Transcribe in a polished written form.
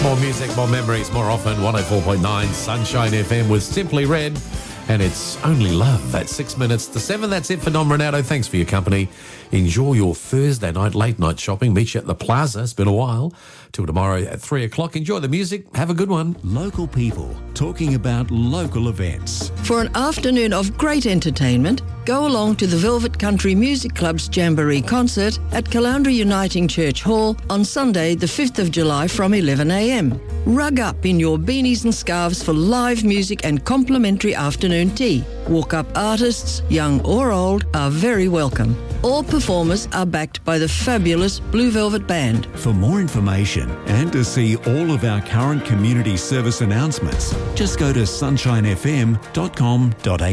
More music, more memories, more often. 104.9 Sunshine FM with Simply Red. And it's only love at 6 minutes to 7. That's it for Dom Renato. Thanks for your company. Enjoy your Thursday night, late night shopping. Meet you at the Plaza. It's been a while. Till tomorrow at 3 o'clock. Enjoy the music. Have a good one. Local people talking about local events. For an afternoon of great entertainment, go along to the Velvet Country Music Club's Jamboree concert at Caloundra Uniting Church Hall on Sunday, the 5th of July from 11 a.m. Rug up in your beanies and scarves for live music and complimentary afternoon tea. Walk-up artists, young or old, are very welcome. All performers are backed by the fabulous Blue Velvet Band. For more information and to see all of our current community service announcements, just go to sunshinefm.com.au.